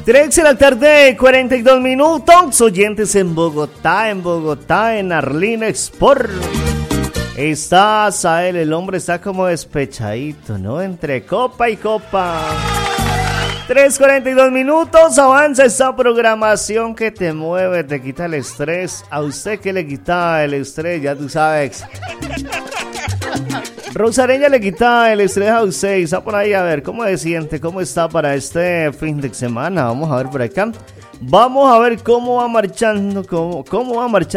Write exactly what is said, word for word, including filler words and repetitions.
tres de la tarde, cuarenta y dos minutos. Oyentes en Bogotá, en Bogotá, en Arlina Sport. Está Sael, el hombre está como despechadito, ¿no? Entre copa y copa. tres cuarenta y dos minutos, avanza esta programación que te mueve, te quita el estrés. A usted que le quita el estrés, ya tú sabes. Rosareña le quita el estrés a usted y está por ahí a ver cómo se siente, cómo está para este fin de semana. Vamos a ver por acá. Vamos a ver cómo va marchando, cómo, cómo va marchando.